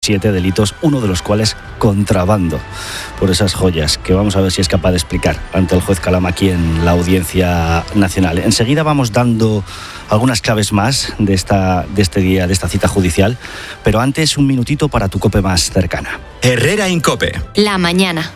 7 delitos, uno de los cuales contrabando por esas joyas, que vamos a ver si es capaz de explicar ante el juez Calama aquí en la Audiencia Nacional. Enseguida vamos dando algunas claves más de este día, de esta cita judicial, pero antes un minutito para tu COPE más cercana. Herrera en COPE. La mañana.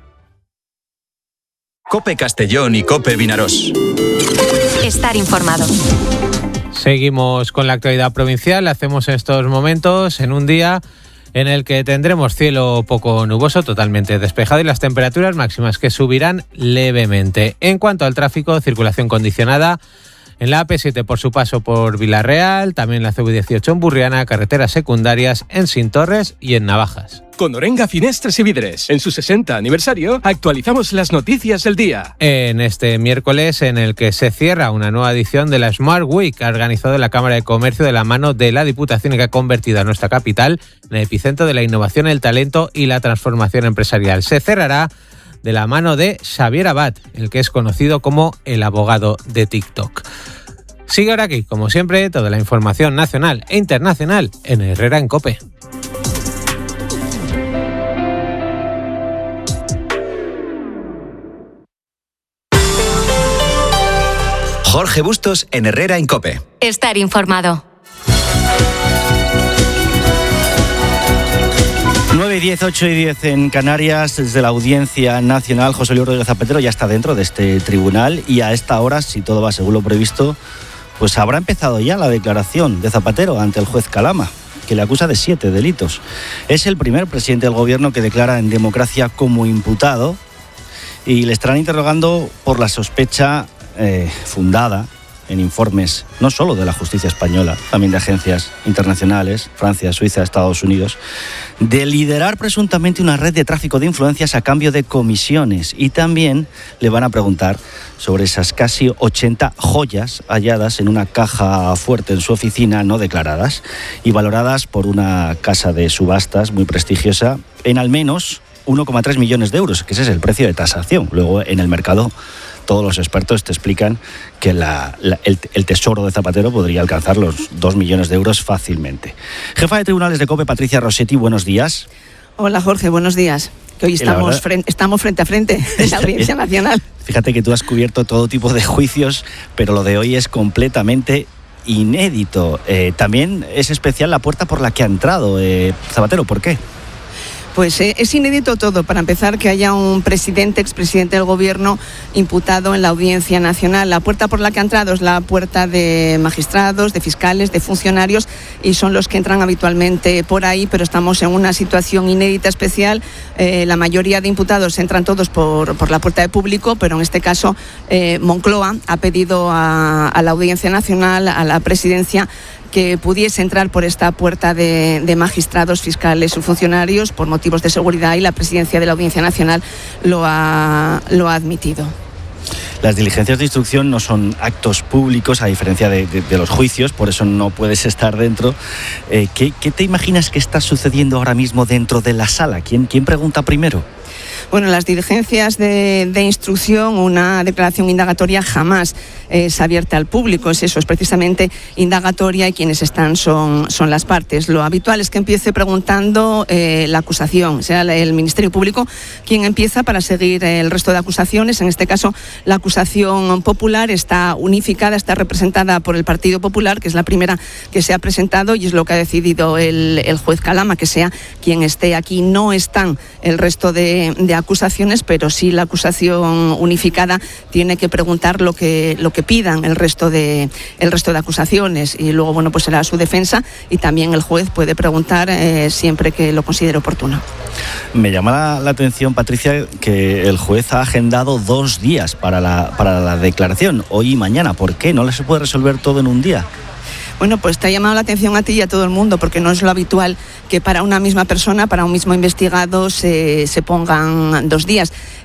COPE Castellón y COPE Vinarós. Estar informado. Seguimos con la actualidad provincial. Hacemos estos momentos en un día en el que tendremos cielo poco nuboso, totalmente despejado, y las temperaturas máximas que subirán levemente. En cuanto al tráfico, circulación condicionada en la AP7 por su paso por Vila-real, también la CV18 en Burriana, carreteras secundarias en Sintorres y en Navajas. Con Orenga Finestres y Vidres, en su 60 aniversario, actualizamos las noticias del día. En este miércoles, en el que se cierra una nueva edición de la Smart Week, que ha organizado la Cámara de Comercio de la mano de la Diputación y que ha convertido a nuestra capital en el epicentro de la innovación, el talento y la transformación empresarial. Se cerrará de la mano de Xavier Abad, el que es conocido como el abogado de TikTok. Sigue ahora aquí, como siempre, toda la información nacional e internacional en Herrera en COPE. Jorge Bustos en Herrera en COPE. Estar informado. 9:10, 8:10 en Canarias. Desde la Audiencia Nacional, José Luis Rodríguez Zapatero ya está dentro de este tribunal y a esta hora, si todo va según lo previsto, pues habrá empezado ya la declaración de Zapatero ante el juez Calama, que le acusa de 7 delitos. Es el primer presidente del gobierno que declara en democracia como imputado y le estarán interrogando por la sospecha fundada en informes no solo de la justicia española, también de agencias internacionales, Francia, Suiza, Estados Unidos, de liderar presuntamente una red de tráfico de influencias a cambio de comisiones. Y también le van a preguntar sobre esas casi 80 joyas halladas en una caja fuerte en su oficina, no declaradas y valoradas por una casa de subastas muy prestigiosa en al menos 1,3 millones de euros, que ese es el precio de tasación. Luego, en el mercado, todos los expertos te explican que el tesoro de Zapatero podría alcanzar los 2 millones de euros fácilmente. Jefa de Tribunales de COPE, Patricia Rossetti, buenos días. Hola Jorge, buenos días. Que hoy estamos frente a frente en la Audiencia Nacional. Fíjate que tú has cubierto todo tipo de juicios, pero lo de hoy es completamente inédito. También es especial la puerta por la que ha entrado Zapatero. ¿Por qué? Pues es inédito todo. Para empezar, que haya un expresidente del gobierno imputado en la Audiencia Nacional. La puerta por la que ha entrado es la puerta de magistrados, de fiscales, de funcionarios, y son los que entran habitualmente por ahí, pero estamos en una situación inédita, especial. La mayoría de imputados entran todos por la puerta de público, pero en este caso Moncloa ha pedido a la Audiencia Nacional, a la presidencia, que pudiese entrar por esta puerta de magistrados, fiscales o funcionarios por motivos de seguridad, y la presidencia de la Audiencia Nacional lo ha admitido. Las diligencias de instrucción no son actos públicos, a diferencia de los juicios, por eso no puedes estar dentro. ¿Qué te imaginas que está sucediendo ahora mismo dentro de la sala? ¿Quién pregunta primero? Bueno, las diligencias de instrucción, una declaración indagatoria jamás es abierta al público. Eso es precisamente indagatoria, y quienes están son las partes. Lo habitual es que empiece preguntando la acusación, sea el Ministerio Público quien empieza para seguir el resto de acusaciones. En este caso, la acusación popular está unificada, está representada por el Partido Popular, que es la primera que se ha presentado, y es lo que ha decidido el juez Calama, que sea quien esté aquí. No están el resto de acusaciones, pero sí la acusación unificada tiene que preguntar lo que pidan el resto de acusaciones, y luego, bueno, pues será su defensa, y también el juez puede preguntar siempre que lo considere oportuno. Me llama la atención, Patricia, que el juez ha agendado 2 días para la declaración, hoy y mañana. ¿Por qué? ¿No se puede resolver todo en un día? Bueno, pues te ha llamado la atención a ti y a todo el mundo, porque no es lo habitual que para una misma persona, para un mismo investigado, se pongan 2 días.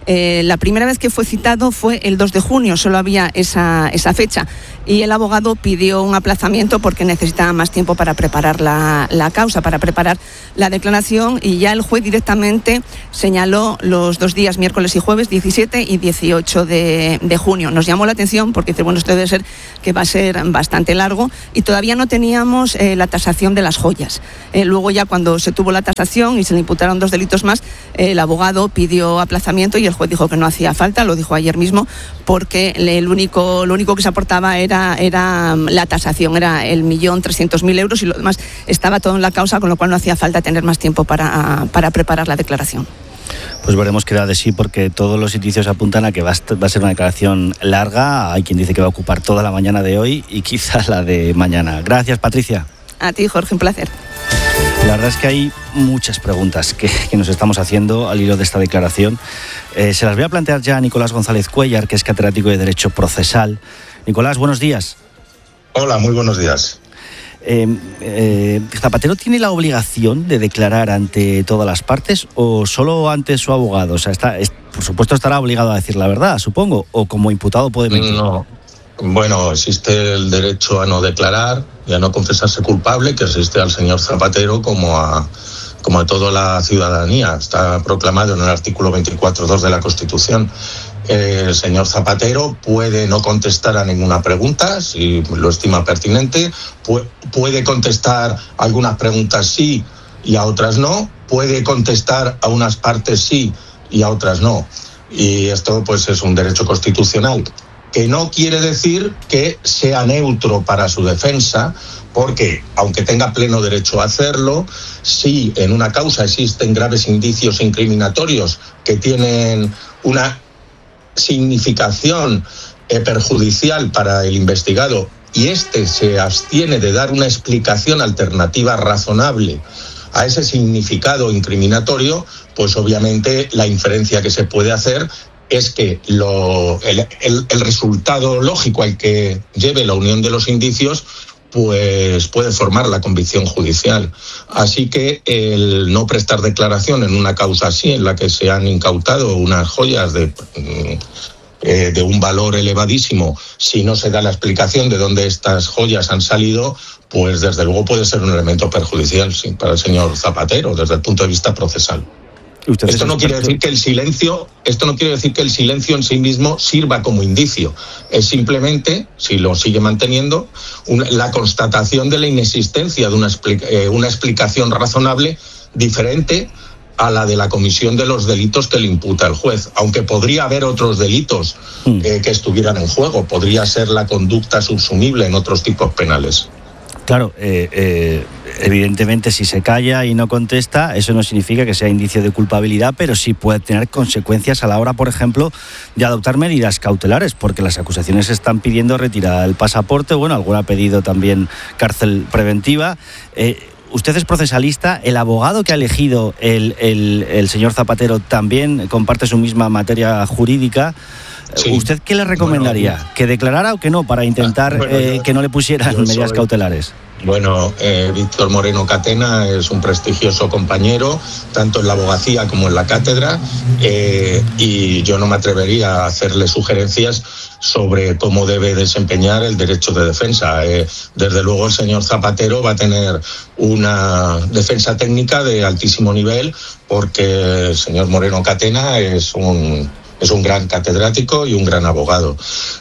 La primera vez que fue citado fue el 2 de junio, solo había esa fecha, y el abogado pidió un aplazamiento porque necesitaba más tiempo para preparar la causa, para preparar la declaración, y ya el juez directamente señaló los 2 días, miércoles y jueves, 17 y 18 de junio. Nos llamó la atención porque dice, bueno, esto debe ser que va a ser bastante largo, y todavía no teníamos la tasación de las joyas. Luego ya cuando se tuvo la tasación y se le imputaron 2 delitos más, el abogado pidió aplazamiento y el juez dijo que no hacía falta, lo dijo ayer mismo, porque lo único que se aportaba era la tasación, era el 1.300.000 euros, y lo demás estaba todo en la causa, con lo cual no hacía falta tener más tiempo para preparar la declaración. Pues veremos qué da de sí, porque todos los indicios apuntan a que va a ser una declaración larga. Hay quien dice que va a ocupar toda la mañana de hoy y quizás la de mañana. Gracias, Patricia. A ti, Jorge, un placer. La verdad es que hay muchas preguntas que nos estamos haciendo al hilo de esta declaración. Se las voy a plantear ya a Nicolás González Cuéllar, que es catedrático de Derecho Procesal. Nicolás, buenos días. Hola, muy buenos días. ¿Zapatero tiene la obligación de declarar ante todas las partes o solo ante su abogado? O sea, por supuesto estará obligado a decir la verdad, supongo, o como imputado puede mentir. No. Bueno, existe el derecho a no declarar y a no confesarse culpable, que existe al señor Zapatero como a toda la ciudadanía. Está proclamado en el artículo 24.2 de la Constitución. El señor Zapatero puede no contestar a ninguna pregunta, si lo estima pertinente, puede contestar a algunas preguntas sí y a otras no, puede contestar a unas partes sí y a otras no. Y esto pues es un derecho constitucional, que no quiere decir que sea neutro para su defensa, porque aunque tenga pleno derecho a hacerlo, si en una causa existen graves indicios incriminatorios que tienen una significación perjudicial para el investigado y éste se abstiene de dar una explicación alternativa razonable a ese significado incriminatorio, pues obviamente la inferencia que se puede hacer es que el resultado lógico al que lleve la unión de los indicios pues puede formar la convicción judicial. Así que el no prestar declaración en una causa así, en la que se han incautado unas joyas de un valor elevadísimo, si no se da la explicación de dónde estas joyas han salido, pues desde luego puede ser un elemento perjudicial para el señor Zapatero desde el punto de vista procesal. Esto no quiere decir que el silencio en sí mismo sirva como indicio. Es simplemente, si lo sigue manteniendo, la constatación de la inexistencia de una explicación razonable diferente a la de la comisión de los delitos que le imputa el juez, aunque podría haber otros delitos que estuvieran en juego. Podría ser la conducta subsumible en otros tipos penales. Claro, evidentemente si se calla y no contesta, eso no significa que sea indicio de culpabilidad, pero sí puede tener consecuencias a la hora, por ejemplo, de adoptar medidas cautelares, porque las acusaciones están pidiendo retirar el pasaporte, bueno, alguno ha pedido también cárcel preventiva. Usted es procesalista, el abogado que ha elegido el señor Zapatero también comparte su misma materia jurídica. Sí. ¿Usted qué le recomendaría? Bueno, ¿que declarara o que no para intentar que no le pusieran medidas cautelares? Bueno, Víctor Moreno Catena es un prestigioso compañero, tanto en la abogacía como en la cátedra, y yo no me atrevería a hacerle sugerencias sobre cómo debe desempeñar el derecho de defensa. Desde luego el señor Zapatero va a tener una defensa técnica de altísimo nivel, porque el señor Moreno Catena es un gran catedrático y un gran abogado.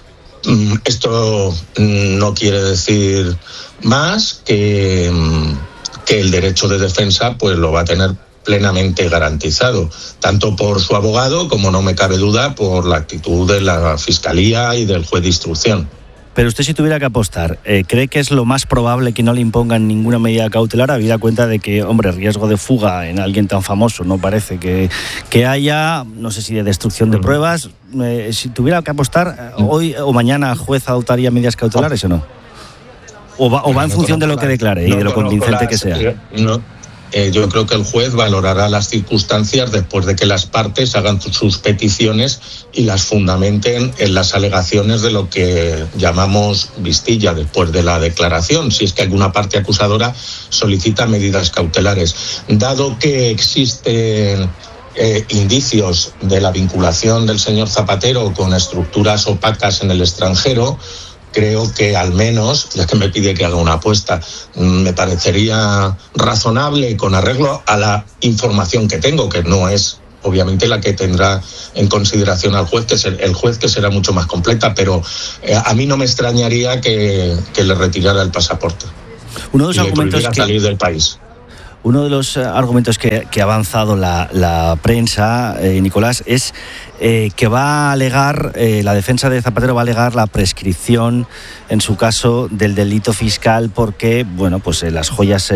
Esto no quiere decir más que el derecho de defensa pues lo va a tener plenamente garantizado, tanto por su abogado como, no me cabe duda, por la actitud de la Fiscalía y del juez de instrucción. Pero usted, si tuviera que apostar, ¿cree que es lo más probable que no le impongan ninguna medida cautelar, habida cuenta de que, hombre, riesgo de fuga en alguien tan famoso no parece que haya, no sé si de destrucción de pruebas? Si tuviera que apostar, hoy o mañana el juez adoptaría medidas cautelares o no? ¿O va en función de lo que declare y de lo convincente que sea? Yo creo que el juez valorará las circunstancias después de que las partes hagan sus peticiones y las fundamenten en las alegaciones de lo que llamamos vistilla después de la declaración, si es que alguna parte acusadora solicita medidas cautelares. Dado que existen indicios de la vinculación del señor Zapatero con estructuras opacas en el extranjero, creo que al menos, ya que me pide que haga una apuesta, me parecería razonable con arreglo a la información que tengo, que no es obviamente la que tendrá en consideración al juez, el juez, que será mucho más completa, pero a mí no me extrañaría que le retirara el pasaporte. Uno de los argumentos que salir del país. Uno de los argumentos que ha avanzado la prensa, Nicolás, es que va a alegar, la defensa de Zapatero va a alegar la prescripción, en su caso, del delito fiscal, porque, bueno, pues las joyas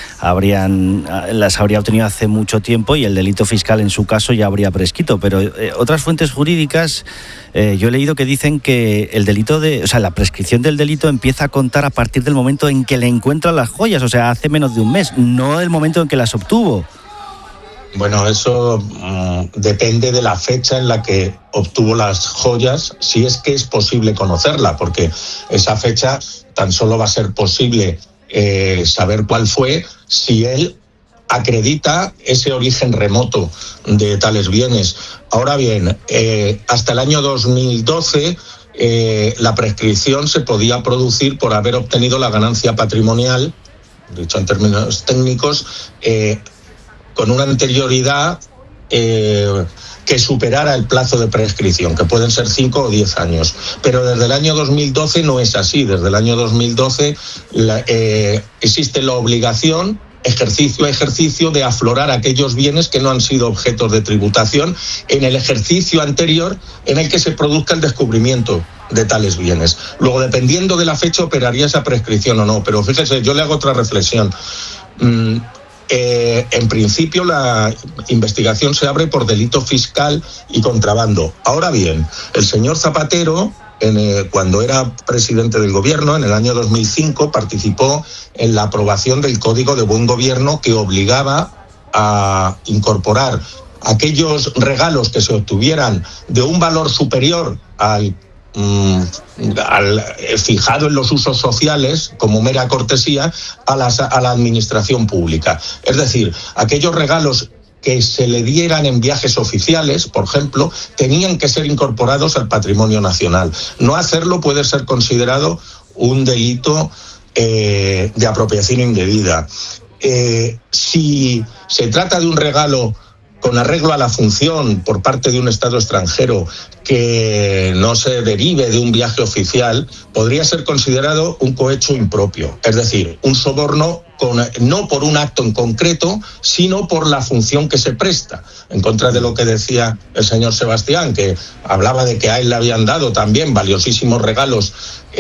las habría obtenido hace mucho tiempo y el delito fiscal, en su caso, ya habría prescrito. Pero otras fuentes jurídicas, yo he leído que dicen que la prescripción del delito empieza a contar a partir del momento en que le encuentran las joyas, o sea, hace menos de un mes, no el momento en que las obtuvo. Bueno, eso depende de la fecha en la que obtuvo las joyas, si es que es posible conocerla, porque esa fecha tan solo va a ser posible saber cuál fue si él acredita ese origen remoto de tales bienes. Ahora bien, hasta el año 2012 la prescripción se podía producir por haber obtenido la ganancia patrimonial, dicho en términos técnicos, con una anterioridad que superara el plazo de prescripción, que pueden ser 5 o 10 años. Pero desde el año 2012 no es así. Desde el año 2012 existe la obligación, ejercicio a ejercicio, de aflorar aquellos bienes que no han sido objetos de tributación en el ejercicio anterior en el que se produzca el descubrimiento de tales bienes. Luego, dependiendo de la fecha, operaría esa prescripción o no. Pero fíjese, yo le hago otra reflexión. En principio la investigación se abre por delito fiscal y contrabando. Ahora bien, el señor Zapatero, cuando era presidente del gobierno, en el año 2005, participó en la aprobación del Código de Buen Gobierno, que obligaba a incorporar aquellos regalos que se obtuvieran de un valor superior al fijado en los usos sociales como mera cortesía a la administración pública. Es decir, aquellos regalos que se le dieran en viajes oficiales, por ejemplo, tenían que ser incorporados al patrimonio nacional. No hacerlo puede ser considerado un delito de apropiación indebida. Si se trata de un regalo con arreglo a la función por parte de un Estado extranjero que no se derive de un viaje oficial, podría ser considerado un cohecho impropio, es decir, un soborno no por un acto en concreto, sino por la función que se presta, en contra de lo que decía el señor Sebastián, que hablaba de que a él le habían dado también valiosísimos regalos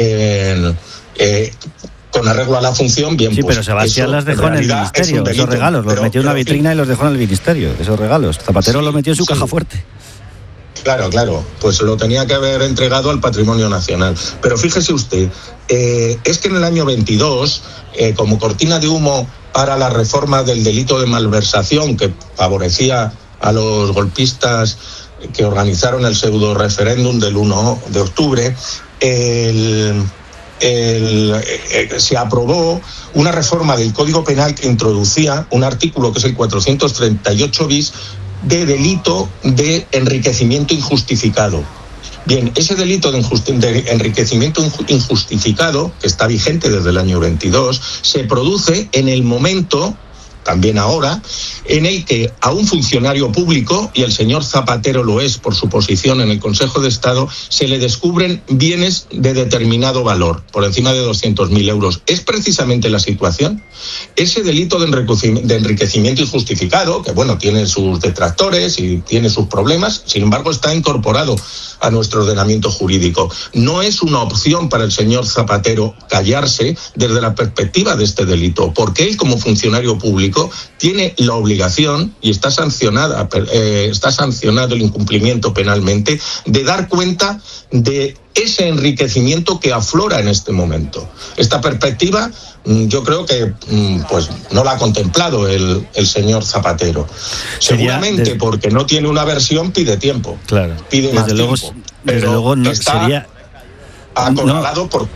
con arreglo a la función. Bien, sí, pues pero Sebastián las dejó en el ministerio, esos regalos, los metió en una vitrina y los dejó en el ministerio, esos regalos. Zapatero los metió en su caja fuerte. Claro, pues lo tenía que haber entregado al patrimonio nacional. Pero fíjese usted, es que en el año 22, como cortina de humo para la reforma del delito de malversación, que favorecía a los golpistas que organizaron el pseudo referéndum del 1 de octubre, se aprobó una reforma del Código Penal que introducía un artículo, que es el 438 bis, de delito de enriquecimiento injustificado. Bien, ese delito de enriquecimiento injustificado, que está vigente desde el año 22, se produce en el momento, también ahora, en el que a un funcionario público, y el señor Zapatero lo es por su posición en el Consejo de Estado, se le descubren bienes de determinado valor, por encima de 200.000 euros. Es precisamente la situación. Ese delito de enriquecimiento injustificado, que bueno, tiene sus detractores y tiene sus problemas, sin embargo está incorporado a nuestro ordenamiento jurídico. No es una opción para el señor Zapatero callarse desde la perspectiva de este delito, porque él, como funcionario público, tiene la obligación, y está sancionado el incumplimiento penalmente, de dar cuenta de ese enriquecimiento que aflora en este momento. Esta perspectiva yo creo que pues no la ha contemplado el señor Zapatero. Seguramente porque no tiene una versión, pide tiempo. Claro. Pide más tiempo. Desde luego no está sería acorralado por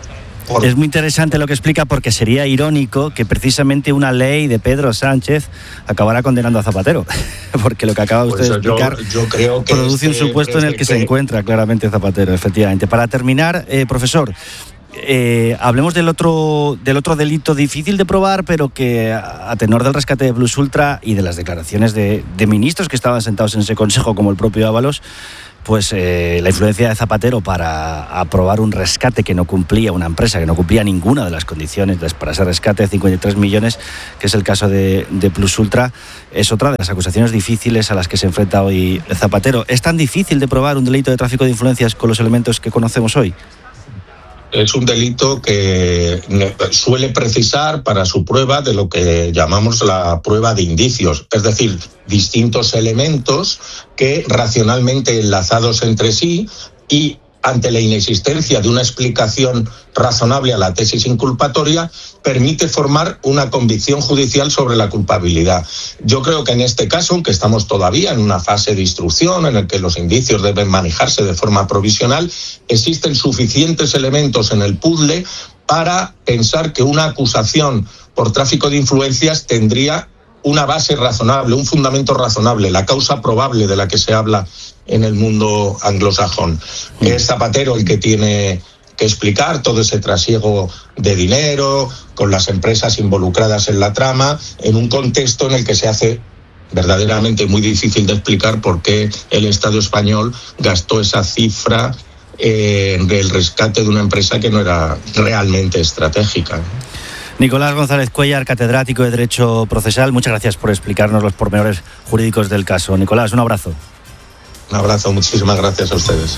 Es muy interesante lo que explica, porque sería irónico que precisamente una ley de Pedro Sánchez acabara condenando a Zapatero, porque lo que acaba usted de explicar yo creo que produce un supuesto en el que se encuentra claramente Zapatero, efectivamente. Para terminar, profesor, hablemos del otro delito difícil de probar, pero que a tenor del rescate de Plus Ultra y de las declaraciones de ministros que estaban sentados en ese consejo, como el propio Ábalos, pues la influencia de Zapatero para aprobar un rescate que no cumplía, una empresa que no cumplía ninguna de las condiciones para ese rescate de 53 millones, que es el caso de Plus Ultra, es otra de las acusaciones difíciles a las que se enfrenta hoy Zapatero. ¿Es tan difícil de probar un delito de tráfico de influencias con los elementos que conocemos hoy? Es un delito que suele precisar para su prueba de lo que llamamos la prueba de indicios, es decir, distintos elementos que racionalmente enlazados entre sí y ante la inexistencia de una explicación razonable a la tesis inculpatoria, permite formar una convicción judicial sobre la culpabilidad. Yo creo que en este caso, aunque estamos todavía en una fase de instrucción en la que los indicios deben manejarse de forma provisional, existen suficientes elementos en el puzzle para pensar que una acusación por tráfico de influencias tendría una base razonable, un fundamento razonable, la causa probable de la que se habla en el mundo anglosajón. Es Zapatero el que tiene que explicar todo ese trasiego de dinero con las empresas involucradas en la trama, en un contexto en el que se hace verdaderamente muy difícil de explicar por qué el Estado español gastó esa cifra del rescate de una empresa que no era realmente estratégica. Nicolás González Cuéllar, catedrático de Derecho Procesal, muchas gracias por explicarnos los pormenores jurídicos del caso. Nicolás, un abrazo. Un abrazo, muchísimas gracias a ustedes.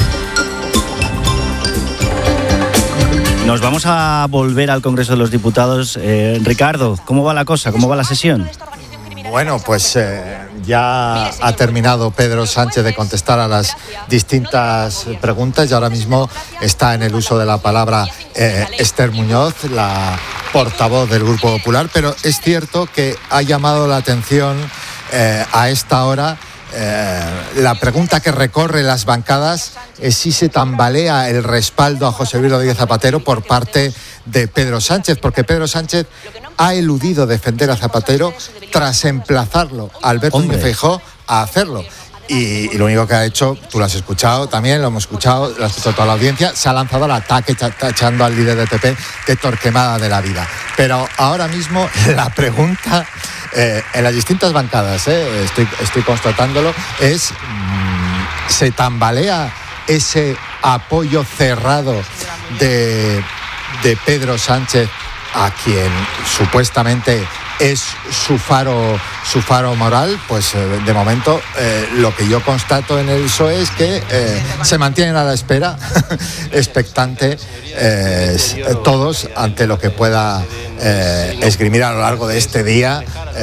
Nos vamos a volver al Congreso de los Diputados. Ricardo, ¿cómo va la cosa? ¿Cómo va la sesión? Bueno, pues ya ha terminado Pedro Sánchez de contestar a las distintas preguntas y ahora mismo está en el uso de la palabra Esther Muñoz, la portavoz del Grupo Popular, pero es cierto que ha llamado la atención a esta hora. La pregunta que recorre las bancadas es si se tambalea el respaldo a José Luis Rodríguez Zapatero por parte de Pedro Sánchez, porque Pedro Sánchez ha eludido defender a Zapatero tras emplazarlo a Alberto Núñez Feijóo a hacerlo. Y lo único que ha hecho, tú lo has escuchado también, lo hemos escuchado, lo ha escuchado toda la audiencia, se ha lanzado al ataque tachando al líder del PP de Torquemada de la vida. Pero ahora mismo la pregunta en las distintas bancadas, estoy constatándolo, es ¿se tambalea ese apoyo cerrado de Pedro Sánchez a quien supuestamente es su faro moral? Pues de momento lo que yo constato en el PSOE es que se mantienen a la espera, expectante todos ante lo que pueda esgrimir a lo largo de este día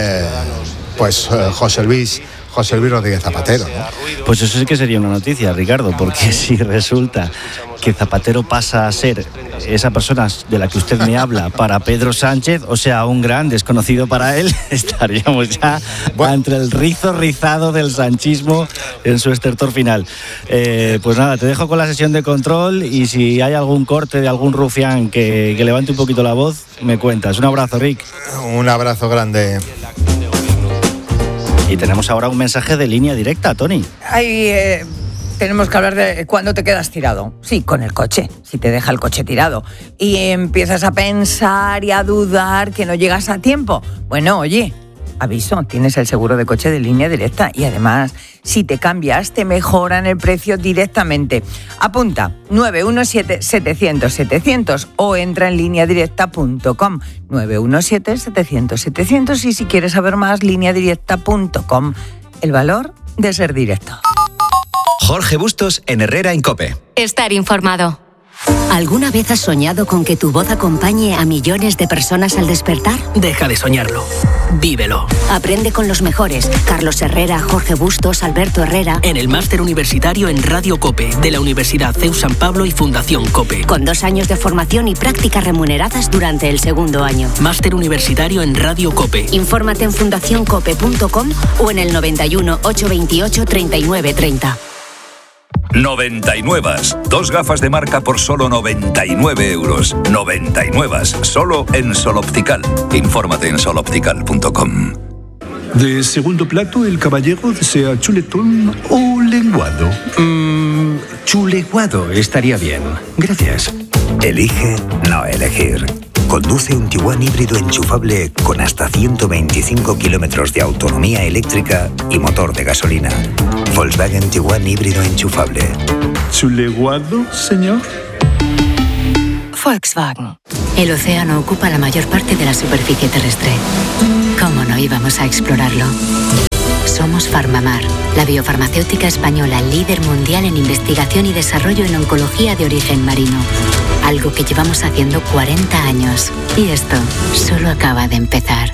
José Luis Rodríguez Zapatero, ¿no? Pues eso sí que sería una noticia, Ricardo, porque si resulta que Zapatero pasa a ser esa persona de la que usted me habla para Pedro Sánchez, o sea, un gran desconocido para él, estaríamos ya entre el rizo rizado del sanchismo en su estertor final. Pues nada, te dejo con la sesión de control y si hay algún corte de algún rufián que levante un poquito la voz, me cuentas. Un abrazo, Rick. Un abrazo grande. Y tenemos ahora un mensaje de línea directa, Tony. Tenemos que hablar de cuándo te quedas tirado. Sí, con el coche, si te deja el coche tirado. Y empiezas a pensar y a dudar que no llegas a tiempo. Bueno, oye, aviso, tienes el seguro de coche de línea directa y además, si te cambias, te mejoran el precio directamente. Apunta 917-700-700 o entra en lineadirecta.com. 917-700-700 y si quieres saber más, lineadirecta.com. El valor de ser directo. Jorge Bustos en Herrera en COPE. Estar informado. ¿Alguna vez has soñado con que tu voz acompañe a millones de personas al despertar? Deja de soñarlo. Vívelo. Aprende con los mejores. Carlos Herrera, Jorge Bustos, Alberto Herrera. En el Máster Universitario en Radio COPE, de la Universidad CEU San Pablo y Fundación COPE. Con 2 años de formación y prácticas remuneradas durante el segundo año. Máster Universitario en Radio COPE. Infórmate en fundacioncope.com o en el 91 828 39 30. 99. 2 gafas de marca por solo 99 euros. 99. Solo en Sol Optical. Infórmate en soloptical.com. De segundo plato, el caballero desea chuletón o lenguado. Chuleguado estaría bien. Gracias. Elige no elegir. Conduce un Tiguan híbrido enchufable con hasta 125 kilómetros de autonomía eléctrica y motor de gasolina. Volkswagen Tiguan híbrido enchufable. ¿Chuleguado, señor? Volkswagen. El océano ocupa la mayor parte de la superficie terrestre. ¿Cómo no íbamos a explorarlo? Somos Farmamar, la biofarmacéutica española líder mundial en investigación y desarrollo en oncología de origen marino. Algo que llevamos haciendo 40 años. Y esto solo acaba de empezar.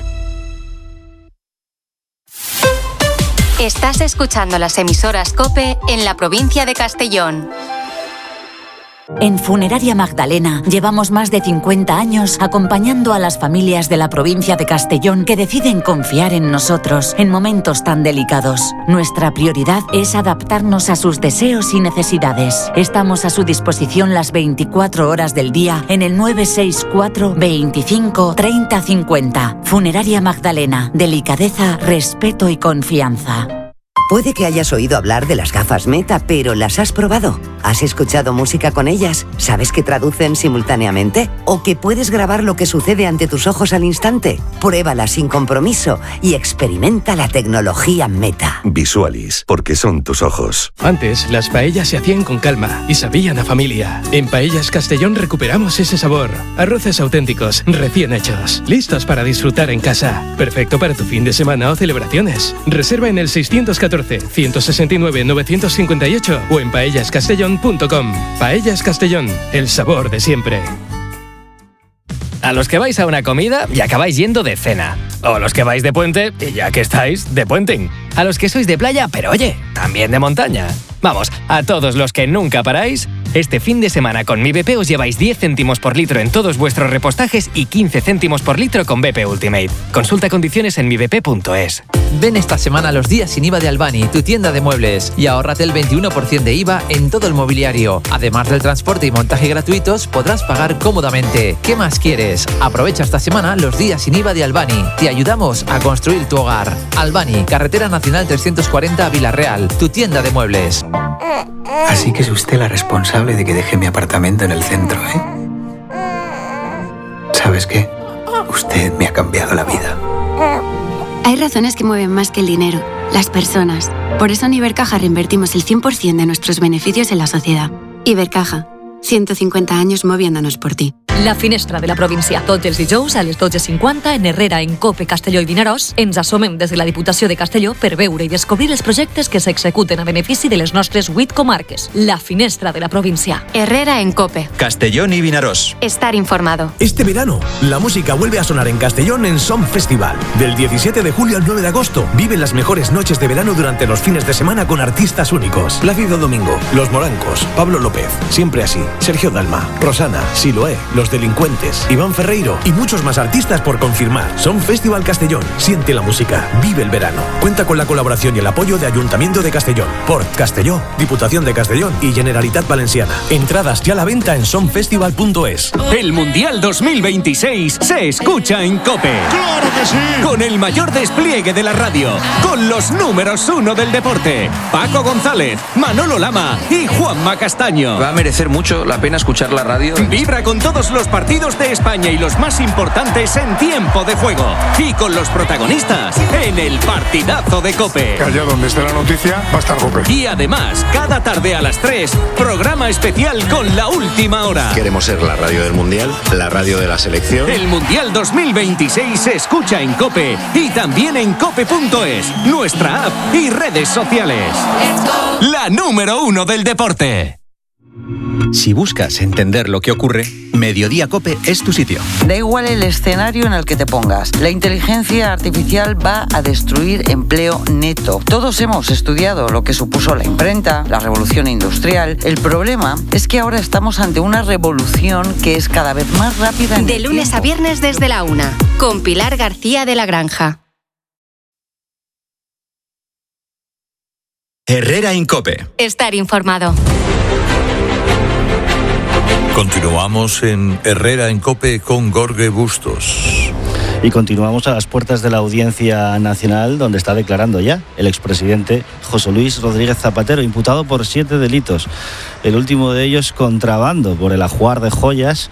Estás escuchando las emisoras COPE en la provincia de Castellón. En Funeraria Magdalena llevamos más de 50 años acompañando a las familias de la provincia de Castellón que deciden confiar en nosotros en momentos tan delicados. Nuestra prioridad es adaptarnos a sus deseos y necesidades. Estamos a su disposición las 24 horas del día en el 964 25 30 50. Funeraria Magdalena. Delicadeza, respeto y confianza. Puede que hayas oído hablar de las gafas Meta, pero ¿las has probado? ¿Has escuchado música con ellas? ¿Sabes que traducen simultáneamente? ¿O que puedes grabar lo que sucede ante tus ojos al instante? Pruébalas sin compromiso y experimenta la tecnología Meta. Visualis, porque son tus ojos. Antes, las paellas se hacían con calma y sabían a familia. En Paellas Castellón recuperamos ese sabor. Arroces auténticos, recién hechos, listos para disfrutar en casa. Perfecto para tu fin de semana o celebraciones. Reserva en el 614-169-958 o en paellascastellón.com. Paellas Castellón, el sabor de siempre. A los que vais a una comida y acabáis yendo de cena. O los que vais de puente y ya que estáis, de puenting. A los que sois de playa, pero oye, también de montaña. Vamos, a todos los que nunca paráis, este fin de semana con Mi BP os lleváis 10 céntimos por litro en todos vuestros repostajes y 15 céntimos por litro con BP Ultimate. Consulta condiciones en mibp.es. Ven esta semana a los días sin IVA de Albani, tu tienda de muebles, y ahórrate el 21% de IVA en todo el mobiliario. Además del transporte y montaje gratuitos, podrás pagar cómodamente. ¿Qué más quieres? Aprovecha esta semana los días sin IVA de Albani. Te ayudamos a construir tu hogar. Albani, Carretera Nacional 340 Villarreal, tu tienda de muebles. Así que es usted la responsable de que deje mi apartamento en el centro, ¿eh? ¿Sabes qué? Usted me ha cambiado la vida. Hay razones que mueven más que el dinero, las personas. Por eso en Ibercaja reinvertimos el 100% de nuestros beneficios en la sociedad. Ibercaja, 150 años moviéndonos por ti. La finestra de la província. Tots els dijous a les 12:50 en Herrera, en COPE, Castelló i Vinaròs. Ens assomem des de la Diputació de Castelló per veure i descobrir els projectes que s'executen a benefici de les nostres 8 comarques. La finestra de la província. Herrera en COPE. Castellón y Vinaròs. Estar informado. Este verano, la música vuelve a sonar en Castellón en Som Festival. Del 17 de julio al 9 de agosto, vive las mejores noches de verano durante los fines de semana con artistas únicos. Plácido Domingo, Los Morancos, Pablo López, Siempre Así, Sergio Dalma, Rosana, Siloé, Los Delincuentes, Iván Ferreiro y muchos más artistas por confirmar. Som Festival Castellón. Siente la música. Vive el verano. Cuenta con la colaboración y el apoyo de Ayuntamiento de Castellón, Port Castelló, Diputación de Castellón y Generalitat Valenciana. Entradas ya a la venta en somfestival.es. El Mundial 2026 se escucha en COPE. ¡Claro que sí! Con el mayor despliegue de la radio. Con los números 1 del deporte. Paco González, Manolo Lama y Juanma Castaño. Va a merecer mucho la pena escuchar la radio. Vibra con todos los partidos de España y los más importantes en tiempo de juego. Y con los protagonistas en el partidazo de COPE. Que allá donde esté la noticia va a estar COPE. Y además, cada tarde a las 3, programa especial con la última hora. Queremos ser la radio del Mundial, la radio de la selección. El Mundial 2026 se escucha en COPE y también en cope.es, nuestra app y redes sociales. La número 1 del deporte. Si buscas entender lo que ocurre, Mediodía COPE es tu sitio. Da igual el escenario en el que te pongas. La inteligencia artificial va a destruir empleo neto. Todos hemos estudiado lo que supuso la imprenta, la revolución industrial. El problema es que ahora estamos ante una revolución que es cada vez más rápida. De lunes a viernes desde la 1, con Pilar García de la Granja. Herrera Incope. Estar informado. Continuamos en Herrera en COPE con Jorge Bustos. Y continuamos a las puertas de la Audiencia Nacional, donde está declarando ya el expresidente José Luis Rodríguez Zapatero, imputado por 7 delitos. El último de ellos, contrabando por el ajuar de joyas,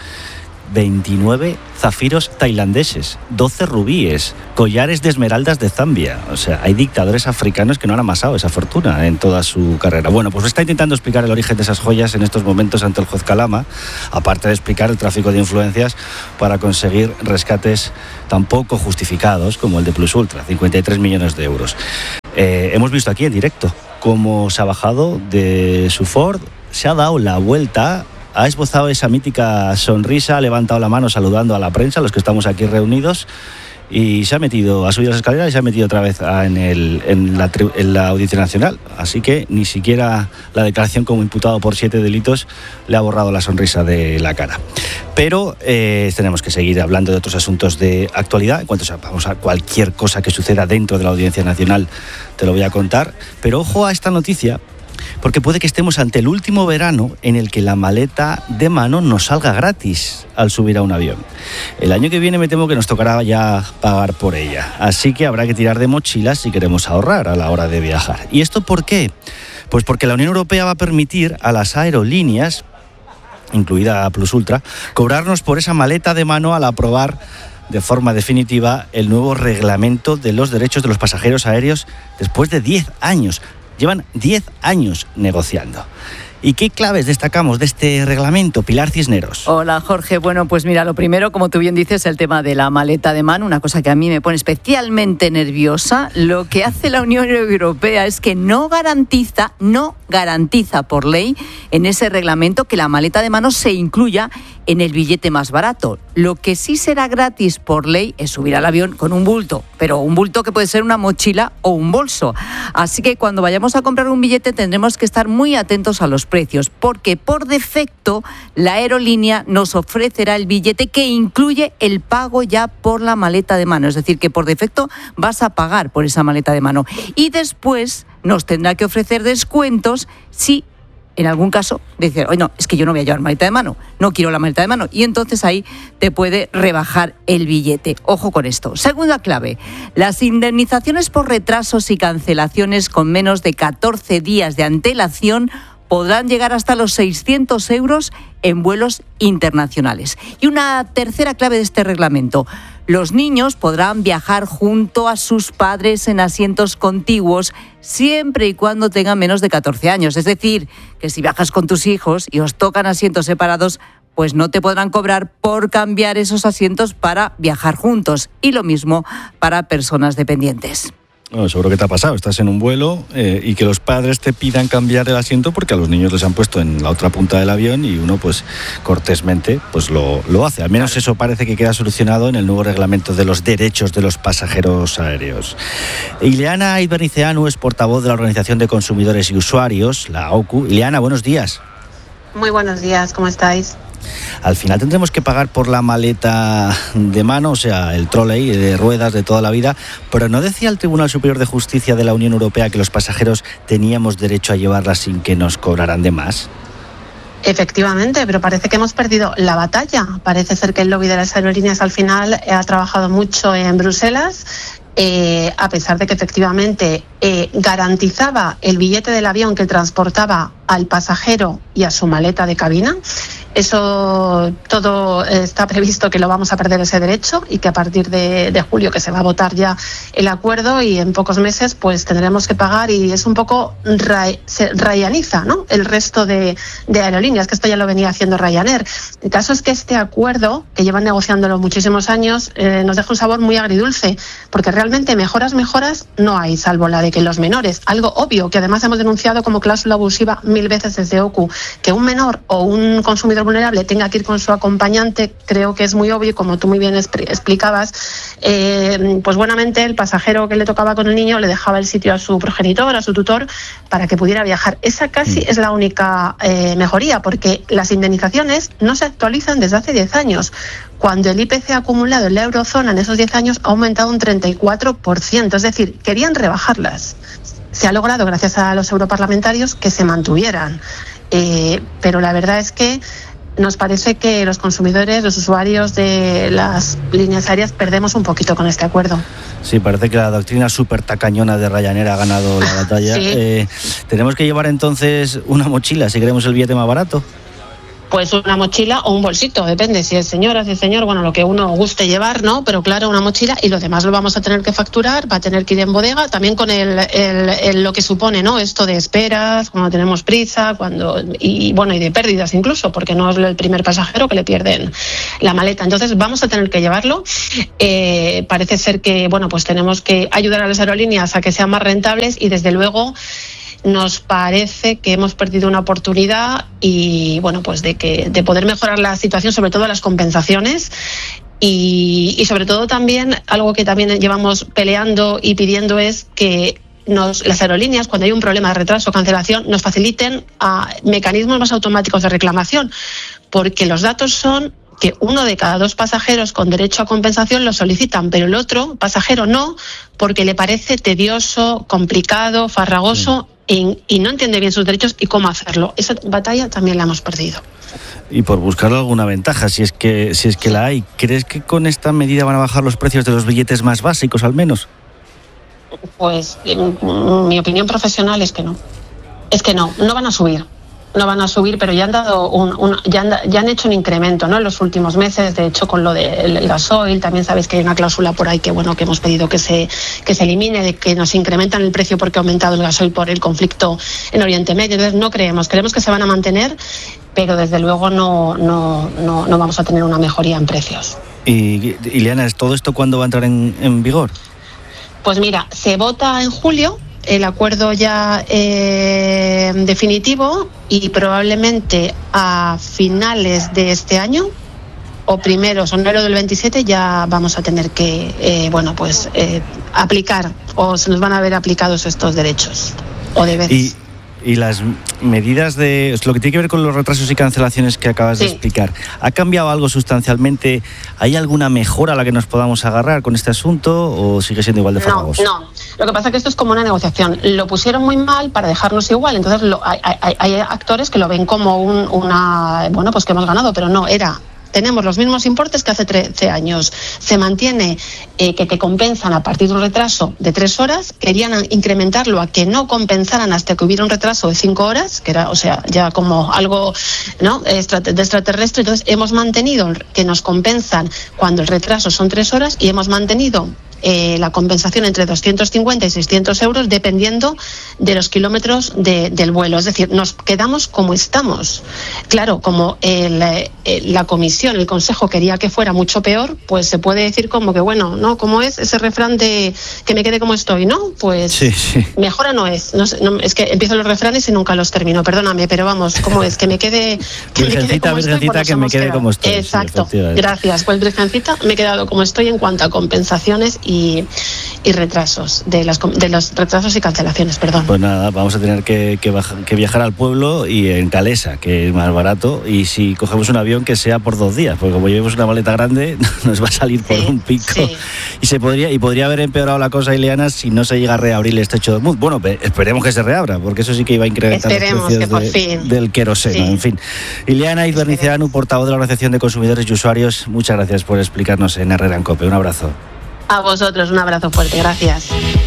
29 zafiros tailandeses, 12 rubíes, collares de esmeraldas de Zambia. O sea, hay dictadores africanos que no han amasado esa fortuna en toda su carrera. Bueno, pues está intentando explicar el origen de esas joyas en estos momentos ante el juez Calama, aparte de explicar el tráfico de influencias para conseguir rescates tan poco justificados como el de Plus Ultra, 53 millones de euros. Hemos visto aquí en directo cómo se ha bajado de su Ford, se ha dado la vuelta, ha esbozado esa mítica sonrisa, ha levantado la mano saludando a la prensa, a los que estamos aquí reunidos, y se ha metido, ha subido las escaleras y se ha metido otra vez en la Audiencia Nacional. Así que ni siquiera la declaración como imputado por 7 delitos le ha borrado la sonrisa de la cara. Pero tenemos que seguir hablando de otros asuntos de actualidad. En cuanto vamos a cualquier cosa que suceda dentro de la Audiencia Nacional, te lo voy a contar. Pero ojo a esta noticia, porque puede que estemos ante el último verano en el que la maleta de mano nos salga gratis al subir a un avión. El año que viene me temo que nos tocará ya pagar por ella. Así que habrá que tirar de mochilas si queremos ahorrar a la hora de viajar. ¿Y esto por qué? Pues porque la Unión Europea va a permitir a las aerolíneas, incluida Plus Ultra, cobrarnos por esa maleta de mano al aprobar de forma definitiva el nuevo reglamento de los derechos de los pasajeros aéreos después de 10 años. Llevan 10 años negociando. ¿Y qué claves destacamos de este reglamento, Pilar Cisneros? Hola, Jorge. Bueno, pues mira, lo primero, como tú bien dices, el tema de la maleta de mano, una cosa que a mí me pone especialmente nerviosa. Lo que hace la Unión Europea es que no garantiza por ley en ese reglamento que la maleta de mano se incluya en el billete más barato. Lo que sí será gratis por ley es subir al avión con un bulto, pero un bulto que puede ser una mochila o un bolso. Así que cuando vayamos a comprar un billete tendremos que estar muy atentos a los precios, porque por defecto la aerolínea nos ofrecerá el billete que incluye el pago ya por la maleta de mano. Es decir, que por defecto vas a pagar por esa maleta de mano. Y después nos tendrá que ofrecer descuentos si en algún caso decir, oye, no, es que yo no voy a llevar maleta de mano, no quiero la maleta de mano, y entonces ahí te puede rebajar el billete. Ojo con esto. Segunda clave, las indemnizaciones por retrasos y cancelaciones con menos de 14 días de antelación podrán llegar hasta los 600 euros en vuelos internacionales. Y una tercera clave de este reglamento: los niños podrán viajar junto a sus padres en asientos contiguos siempre y cuando tengan menos de 14 años. Es decir, que si viajas con tus hijos y os tocan asientos separados, pues no te podrán cobrar por cambiar esos asientos para viajar juntos. Y lo mismo para personas dependientes. Bueno, seguro que te ha pasado, estás en un vuelo y que los padres te pidan cambiar el asiento porque a los niños les han puesto en la otra punta del avión y uno pues cortésmente pues lo hace. Al menos eso parece que queda solucionado en el nuevo reglamento de los derechos de los pasajeros aéreos. Ileana Iberniceanu es portavoz de la Organización de Consumidores y Usuarios, la OCU. Ileana, buenos días. Muy buenos días, ¿cómo estáis? Al final tendremos que pagar por la maleta de mano, o sea, el trolley de ruedas de toda la vida, pero ¿no decía el Tribunal Superior de Justicia de la Unión Europea que los pasajeros teníamos derecho a llevarla sin que nos cobraran de más? Efectivamente, pero parece que hemos perdido la batalla. Parece ser que el lobby de las aerolíneas al final ha trabajado mucho en Bruselas, a pesar de que efectivamente garantizaba el billete del avión que transportaba al pasajero y a su maleta de cabina. Eso todo está previsto que lo vamos a perder ese derecho y que a partir de julio que se va a votar ya el acuerdo y en pocos meses pues tendremos que pagar y es un poco se ryaniza, ¿no? El resto de aerolíneas, que esto ya lo venía haciendo Ryanair. El caso es que este acuerdo, que llevan negociándolo muchísimos años, nos deja un sabor muy agridulce, porque realmente mejoras no hay, salvo la de que los menores, algo obvio que además hemos denunciado como cláusula abusiva 1000 veces desde OCU, que un menor o un consumidor vulnerable tenga que ir con su acompañante, creo que es muy obvio, como tú muy bien explicabas. Pues buenamente el pasajero que le tocaba con el niño le dejaba el sitio a su progenitor, a su tutor, para que pudiera viajar. Esa casi es la única mejoría, porque las indemnizaciones no se actualizan desde hace 10 años, cuando el IPC acumulado en la eurozona en esos 10 años ha aumentado un 34%, es decir, querían rebajarlas. se ha logrado, gracias a los europarlamentarios, que se mantuvieran. Pero la verdad es que nos parece que los consumidores, los usuarios de las líneas aéreas perdemos un poquito con este acuerdo. Sí, parece que la doctrina súper tacañona de Ryanair ha ganado la batalla. Sí. ¿Tenemos que llevar entonces una mochila si queremos el billete más barato? Pues una mochila o un bolsito, depende si es señora, si es señor, bueno, lo que uno guste llevar, ¿no? Pero claro, una mochila, y lo demás lo vamos a tener que facturar, va a tener que ir en bodega, también con lo que supone, ¿no? Esto de esperas, cuando tenemos prisa, y de pérdidas incluso, porque no es el primer pasajero que le pierden la maleta. Entonces vamos a tener que llevarlo. Parece ser que, pues tenemos que ayudar a las aerolíneas a que sean más rentables, y desde luego nos parece que hemos perdido una oportunidad y de poder mejorar la situación, sobre todo las compensaciones, y sobre todo también algo que también llevamos peleando y pidiendo es que las aerolíneas, cuando hay un problema de retraso o cancelación, nos faciliten mecanismos más automáticos de reclamación, porque los datos son que 1 de cada 2 pasajeros con derecho a compensación lo solicitan, pero el otro pasajero no, porque le parece tedioso, complicado, farragoso, y no entiende bien sus derechos y cómo hacerlo. Esa batalla también la hemos perdido. Y por buscar alguna ventaja, si es que la hay, ¿crees que con esta medida van a bajar los precios de los billetes más básicos al menos? Pues mi opinión profesional es que no. Es que no van a subir. No van a subir, pero ya han dado ya han hecho un incremento, ¿no? En los últimos meses. De hecho, con lo del gasoil, también sabéis que hay una cláusula por ahí que hemos pedido que se elimine, de que nos incrementan el precio porque ha aumentado el gasoil por el conflicto en Oriente Medio. Entonces no creemos que se van a mantener, pero desde luego no vamos a tener una mejoría en precios. Y Ileana, ¿todo esto cuándo va a entrar en vigor? Pues mira, se vota en julio. El acuerdo ya definitivo, y probablemente a finales de este año o primeros o enero del 27 ya vamos a tener que aplicar, o se nos van a ver aplicados estos derechos o deberes. Y las medidas de lo que tiene que ver con los retrasos y cancelaciones que acabas de explicar, ¿ha cambiado algo sustancialmente? ¿Hay alguna mejora a la que nos podamos agarrar con este asunto o sigue siendo igual de farragoso? No. Lo que pasa es que esto es como una negociación. Lo pusieron muy mal para dejarnos igual. Entonces hay actores que lo ven como que hemos ganado, pero no, tenemos los mismos importes que hace 13 años. Se mantiene que te compensan a partir de un retraso de 3 horas. Querían incrementarlo a que no compensaran hasta que hubiera un retraso de 5 horas, que era, ya como algo, ¿no?, de extraterrestre. Entonces hemos mantenido que nos compensan cuando el retraso son 3 horas, y hemos mantenido la compensación entre 250 y 600 euros dependiendo de los kilómetros del vuelo. Es decir, nos quedamos como estamos. Claro, como la comisión, el consejo quería que fuera mucho peor, pues se puede decir como que, ¿no? Como es ese refrán de que me quede como estoy, ¿no? Pues sí. Mejora no es. No, es que empiezo los refranes y nunca los termino, perdóname, pero vamos, ¿cómo es? Que me quede Virgencita, que me quede como estoy. Exacto, sí, gracias. Pues Virgencita, me he quedado como estoy en cuanto a compensaciones y retrasos, de los retrasos y cancelaciones, perdón. Pues nada, vamos a tener que viajar al pueblo y en Calesa, que es más barato, y si cogemos un avión que sea por 2 días, porque como llevemos una maleta grande nos va a salir por un pico. Sí. Y podría haber empeorado la cosa, Ileana, si no se llega a reabrir el estrecho de Hormuz. Bueno, esperemos que se reabra, porque eso sí que iba a incrementar los precios del queroseno. Sí. En fin. Ileana Izbernizianu, portavoz de la Organización de Consumidores y Usuarios, muchas gracias por explicarnos en Herrera en COPE. Un abrazo. A vosotros, un abrazo fuerte, gracias.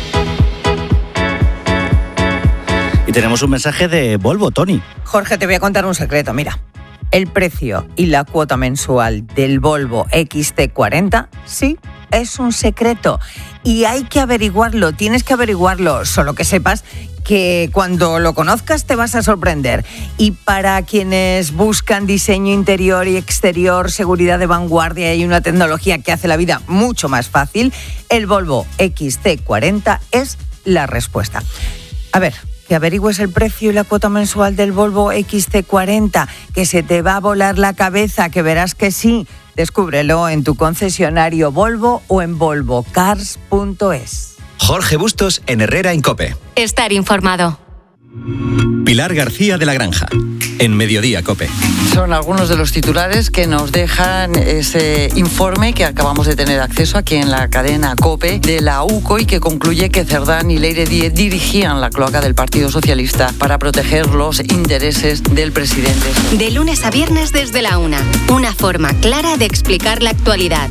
Y tenemos un mensaje de Volvo, Tony. Jorge, te voy a contar un secreto, mira. El precio y la cuota mensual del Volvo XC40, sí, es un secreto. Y hay que averiguarlo, tienes que averiguarlo, solo que sepas que cuando lo conozcas te vas a sorprender. Y para quienes buscan diseño interior y exterior, seguridad de vanguardia y una tecnología que hace la vida mucho más fácil, el Volvo XC40 es la respuesta. A ver, que averigües el precio y la cuota mensual del Volvo XC40, que se te va a volar la cabeza, que verás que sí. Descúbrelo en tu concesionario Volvo o en volvocars.es. Jorge Bustos en Herrera en COPE. Estar informado. Pilar García de la Granja, en Mediodía COPE. Son algunos de los titulares que nos dejan ese informe que acabamos de tener acceso aquí en la cadena COPE de la UCO y que concluye que Cerdán y Leire Díez dirigían la cloaca del Partido Socialista para proteger los intereses del presidente. De lunes a viernes desde la 1. Una forma clara de explicar la actualidad.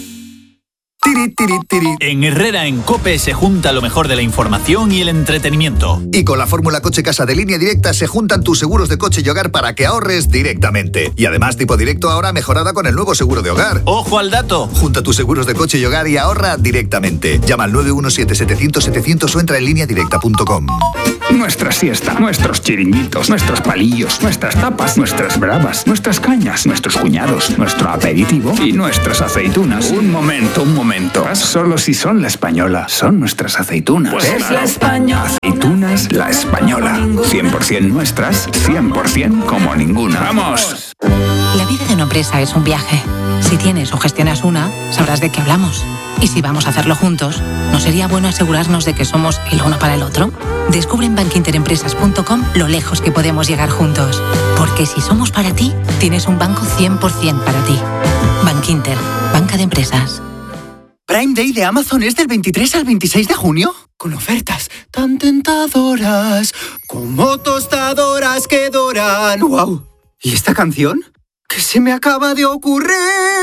En Herrera en COPE se junta lo mejor de la información y el entretenimiento. Y con la fórmula Coche Casa de Línea Directa se juntan tus seguros de coche y hogar para que ahorres directamente. Y además tipo directo ahora mejorada con el nuevo seguro de hogar. ¡Ojo al dato! Junta tus seguros de coche y hogar y ahorra directamente. Llama al 917-700-700 o entra en lineadirecta.com. Nuestra siesta, nuestros chiringuitos, nuestros palillos, nuestras tapas, nuestras bravas, nuestras cañas, nuestros cuñados, nuestro aperitivo y nuestras aceitunas. Un momento. Solo si son La Española, son nuestras aceitunas. Pues es La Española. Aceitunas La Española. 100% nuestras, 100% como ninguna. ¡Vamos! La vida de una empresa es un viaje. Si tienes o gestionas una, sabrás de qué hablamos. Y si vamos a hacerlo juntos, ¿no sería bueno asegurarnos de que somos el uno para el otro? Descubre en bankinterempresas.com lo lejos que podemos llegar juntos. Porque si somos para ti, tienes un banco 100% para ti. Bankinter, banca de empresas. Prime Day de Amazon es del 23 al 26 de junio, con ofertas tan tentadoras como tostadoras que doran. ¡Wow! ¿Y esta canción? ¿Qué se me acaba de ocurrir?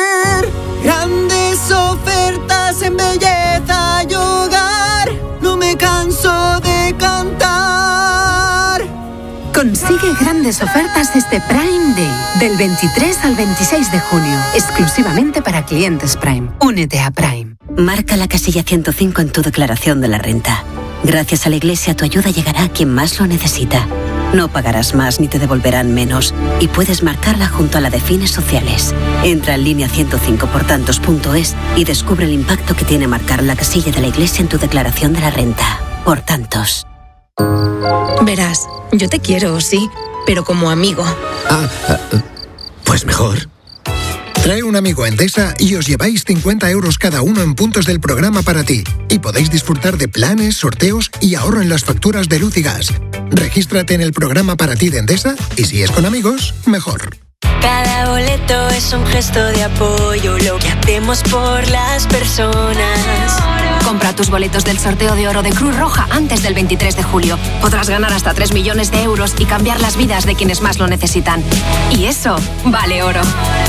Grandes ofertas en belleza y hogar, no me canso de cantar. Consigue grandes ofertas este Prime Day, del 23 al 26 de junio, exclusivamente para clientes Prime. Únete a Prime. Marca la casilla 105 en tu declaración de la renta. Gracias a la Iglesia, tu ayuda llegará a quien más lo necesita. No pagarás más ni te devolverán menos y puedes marcarla junto a la de fines sociales. Entra en línea105portantos.es y descubre el impacto que tiene marcar la casilla de la Iglesia en tu declaración de la renta. Por tantos. Verás, yo te quiero, sí, pero como amigo. Pues mejor. Trae un amigo a Endesa y os lleváis 50 euros cada uno en puntos del programa para ti. Y podéis disfrutar de planes, sorteos y ahorro en las facturas de luz y gas. Regístrate en el programa para ti de Endesa y si es con amigos, mejor. Cada boleto es un gesto de apoyo, lo que hacemos por las personas. Compra tus boletos del sorteo de oro de Cruz Roja antes del 23 de julio. Podrás ganar hasta 3 millones de euros y cambiar las vidas de quienes más lo necesitan. Y eso vale oro.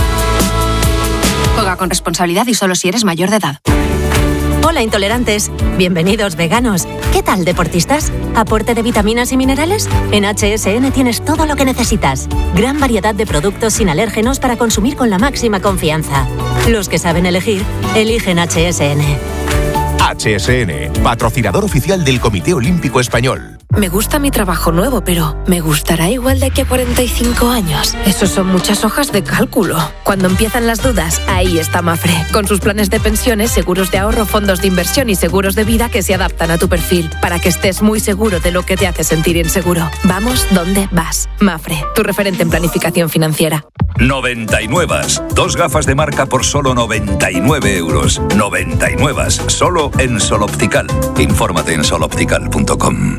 Juega con responsabilidad y solo si eres mayor de edad. Hola intolerantes, bienvenidos veganos. ¿Qué tal deportistas? ¿Aporte de vitaminas y minerales? En HSN tienes todo lo que necesitas. Gran variedad de productos sin alérgenos para consumir con la máxima confianza. Los que saben elegir, eligen HSN. HSN, patrocinador oficial del Comité Olímpico Español. Me gusta mi trabajo nuevo, pero ¿me gustará igual de aquí a 45 años? Esos son muchas hojas de cálculo. Cuando empiezan las dudas, ahí está Mafre, con sus planes de pensiones, seguros de ahorro, fondos de inversión y seguros de vida que se adaptan a tu perfil, para que estés muy seguro de lo que te hace sentir inseguro. Vamos donde vas. Mafre, tu referente en planificación financiera. 99. 2 gafas de marca por solo 99 euros. 99. Solo en Sol Optical. Infórmate en soloptical.com.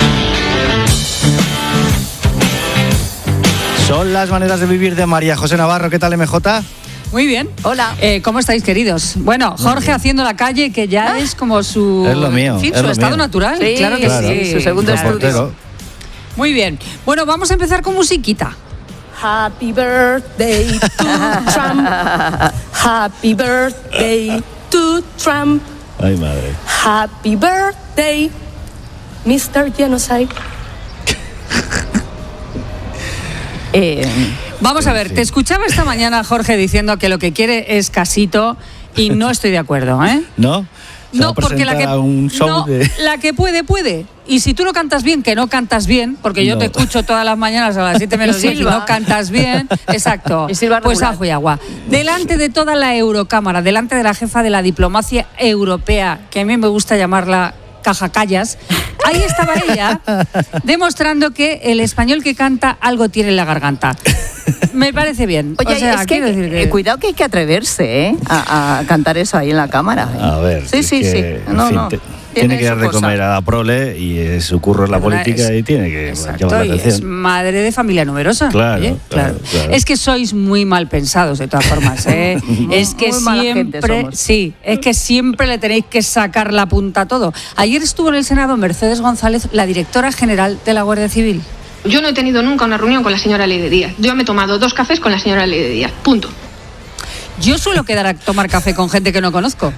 Son las maneras de vivir de María José Navarro. ¿Qué tal, MJ? Muy bien. Hola. ¿Cómo estáis, queridos? Bueno, Jorge haciendo la calle, que ya es como su... Es lo mío. En fin, es su lo estado mío. natural. Sí, claro que sí. Su segundo estudio. Muy bien. Bueno, vamos a empezar con musiquita. Happy birthday to Trump. Happy birthday to Trump. Ay, madre. Happy birthday, Mr. Genocide. Vamos a ver, te escuchaba esta mañana, Jorge, diciendo que lo que quiere es casito y no estoy de acuerdo, ¿eh? ¿No? No, porque la que puede. Y si tú no cantas bien, que no cantas bien, porque yo te escucho todas las mañanas a las 7 menos 10 y no cantas bien, exacto, pues ajo y agua. Delante de toda la Eurocámara, delante de la jefa de la diplomacia europea, que a mí me gusta llamarla Cajacallas, ahí estaba ella demostrando que el español que canta algo tiene en la garganta. Me parece bien. Oye, o sea, es que cuidado que hay que atreverse a cantar eso ahí en la cámara. A ver. Sí. No. tiene que dar de comer a la prole y su curro es la política y tiene que llamar la atención. Es madre de familia numerosa. Claro. Es que sois muy mal pensados, de todas formas. Es que siempre le tenéis que sacar la punta a todo. Ayer estuvo en el Senado Mercedes González, la directora general de la Guardia Civil. Yo no he tenido nunca una reunión con la señora Leire Díaz. Yo me he tomado 2 cafés con la señora Leire Díaz. Punto. Yo suelo quedar a tomar café con gente que no conozco.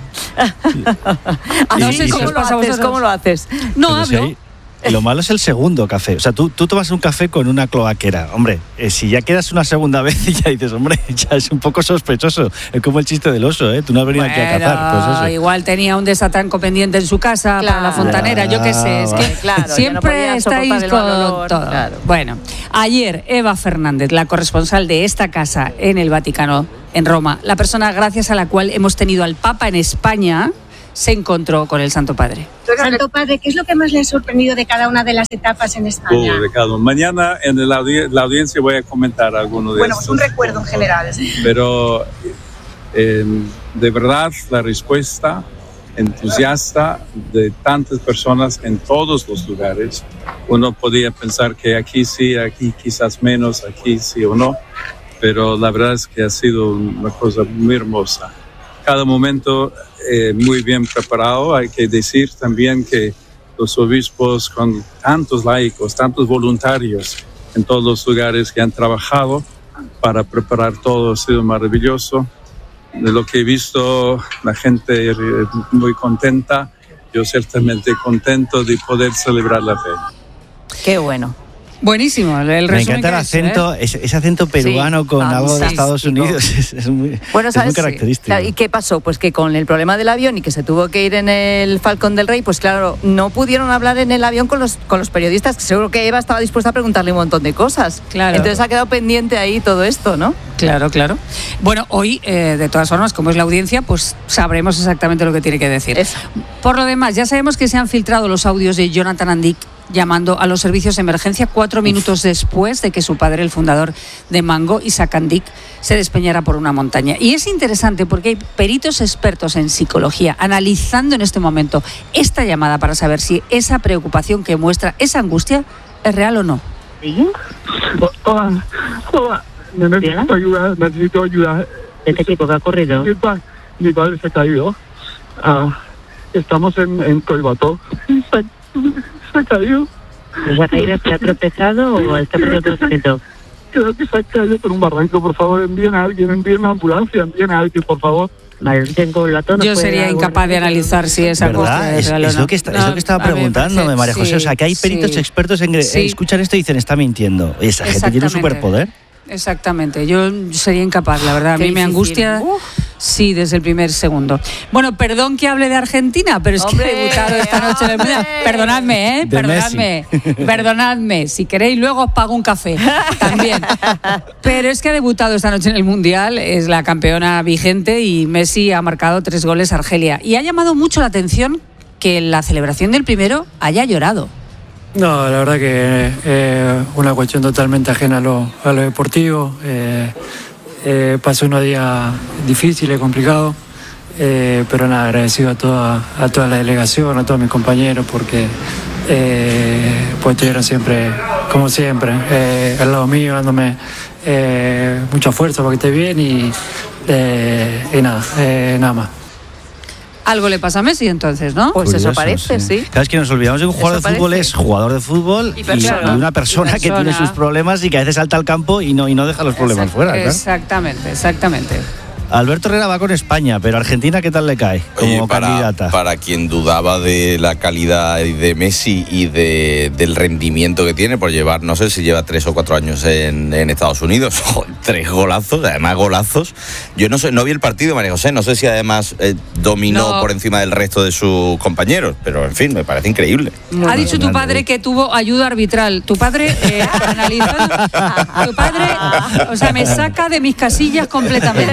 No sé cómo lo haces. No hablo. Y lo malo es el segundo café. O sea, tú tomas un café con una cloaquera. Hombre, si ya quedas una segunda vez y ya dices, hombre, ya es un poco sospechoso. Es como el chiste del oso, ¿eh? Tú no has venido aquí a cazar. Pues eso. Igual tenía un desatranco pendiente en su casa para la fontanera. Yo qué sé. Es que siempre estáis con todo. Claro. Bueno, ayer Eva Fernández, la corresponsal de esta casa en el Vaticano, en Roma, la persona gracias a la cual hemos tenido al Papa en España, se encontró con el Santo Padre. Santo Padre, ¿qué es lo que más le ha sorprendido de cada una de las etapas en España? Mañana en la audiencia voy a comentar algunos de estos. Bueno, pues un recuerdo en general. Pero de verdad la respuesta entusiasta de tantas personas en todos los lugares. Uno podía pensar que aquí sí, aquí quizás menos, aquí sí o no, pero la verdad es que ha sido una cosa muy hermosa. Cada momento muy bien preparado. Hay que decir también que los obispos, con tantos laicos, tantos voluntarios en todos los lugares que han trabajado para preparar todo, ha sido maravilloso. De lo que he visto, la gente muy contenta. Yo ciertamente contento de poder celebrar la fe. Qué bueno. Buenísimo, el resumen. Me encanta el acento, ese acento peruano con algo de Estados Unidos. Es muy característico. ¿Y qué pasó? Pues que con el problema del avión y que se tuvo que ir en el Falcón del Rey, pues claro, no pudieron hablar en el avión con los periodistas, que seguro que Eva estaba dispuesta a preguntarle un montón de cosas. Claro. Entonces ha quedado pendiente ahí todo esto, ¿no? Claro. Bueno, hoy, de todas formas, como es la audiencia, pues sabremos exactamente lo que tiene que decir. Eso. Por lo demás, ya sabemos que se han filtrado los audios de Jonathan Andic llamando a los servicios de emergencia 4 minutos después de que su padre, el fundador de Mango, Isaac Andic, se despeñara por una montaña. Y es interesante porque hay peritos expertos en psicología analizando en este momento esta llamada para saber si esa preocupación que muestra, esa angustia, es real o no. ¿Sí? Hola. Necesito ayuda. ¿Este tipo que ha corrido? Mi padre se ha caído. Estamos en Colbató. Se ha caído. ¿Se ha caído? ¿Se ha tropezado o está por otro sitio? Creo que se ha caído por un barranco. Por favor, envíen a alguien, envíen una ambulancia, envíen a alguien, por favor. Vale, tengo la tona. Yo sería incapaz de analizar si esa cosa es real o no. Es lo que estaba preguntándome, María José. O sea, que hay peritos expertos en escuchan esto y dicen, está mintiendo. ¿Esa gente tiene un superpoder? Exactamente, yo sería incapaz, la verdad. A mí me angustia, sí, desde el primer segundo. Bueno, perdón que hable de Argentina, pero es que he debutado esta noche en el Mundial. Perdonadme. Si queréis, luego os pago un café también. Pero es que ha debutado esta noche en el Mundial, es la campeona vigente y Messi ha marcado 3 goles a Argelia. Y ha llamado mucho la atención que en la celebración del primero haya llorado. No, la verdad que una cuestión totalmente ajena a lo deportivo. Pasó unos días difíciles, complicados, pero nada, agradecido a toda la delegación, a todos mis compañeros, porque pues estuvieron siempre, como siempre, al lado mío, dándome mucha fuerza para que esté bien y nada más. Algo le pasa a Messi entonces, ¿no? Pues curioso, eso parece, sí. Claro, es que nos olvidamos de que un jugador de fútbol es jugador de fútbol y una persona que tiene sus problemas y que a veces salta al campo y no deja los problemas fuera. ¿Claro? Exactamente. Alberto Herrera va con España, pero Argentina, ¿qué tal le cae como candidata? Para quien dudaba de la calidad de Messi y del rendimiento que tiene por llevar, no sé si lleva 3 o 4 años en Estados Unidos, 3 golazos, además golazos. Yo no vi el partido, María José, no sé si además dominó por encima del resto de sus compañeros, pero en fin, me parece increíble. Ha dicho tu padre que tuvo ayuda arbitral. Tu padre analizando, tu padre, o sea, me saca de mis casillas completamente.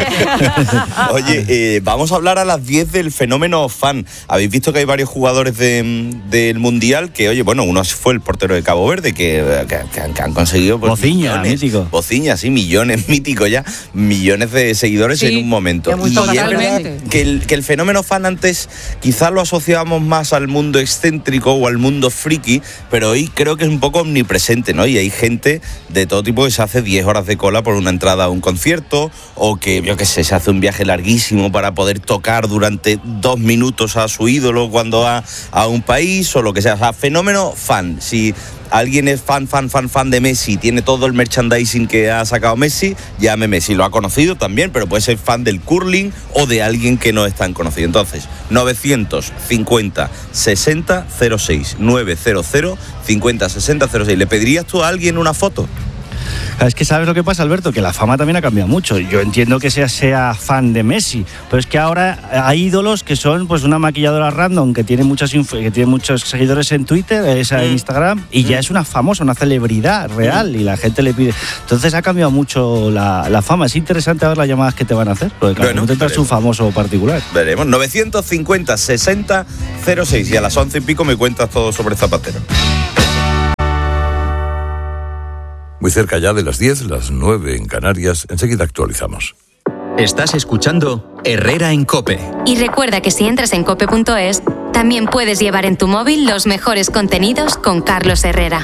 Oye, vamos a hablar a las 10 del fenómeno fan. Habéis visto que hay varios jugadores del Mundial que, oye, bueno, uno fue el portero de Cabo Verde que han conseguido... Pues, Bociña, mítico. Bociña, sí, millones, mítico ya, millones de seguidores en un momento. Y es verdad que el fenómeno fan antes quizás lo asociábamos más al mundo excéntrico o al mundo friki, pero hoy creo que es un poco omnipresente, ¿no? Y hay gente de todo tipo que se hace 10 horas de cola por una entrada a un concierto, o que, yo qué sé, se hace un viaje larguísimo para poder tocar durante 2 minutos a su ídolo cuando va a un país, o lo que sea. O sea, fenómeno fan. Si alguien es fan de Messi, tiene todo el merchandising que ha sacado Messi, llame Messi. Lo ha conocido también, pero puede ser fan del curling o de alguien que no es tan conocido. Entonces, 950 60 06, 900 50 60 06. ¿Le pedirías tú a alguien una foto? Es que ¿sabes lo que pasa, Alberto? Que la fama también ha cambiado mucho. Yo entiendo que sea fan de Messi, pero es que ahora hay ídolos que son pues una maquilladora random que tiene muchos seguidores en Twitter, en Instagram, y ya es una famosa, una celebridad real, y la gente le pide. Entonces ha cambiado mucho la fama. Es interesante ver las llamadas que te van a hacer, porque cada uno tendrá su famoso particular. Veremos. 950 60 06, y a las 11 y pico me cuentas todo sobre Zapatero. Muy cerca ya de las 10, las 9 en Canarias. Enseguida actualizamos. Estás escuchando Herrera en COPE. Y recuerda que si entras en cope.es, también puedes llevar en tu móvil los mejores contenidos con Carlos Herrera.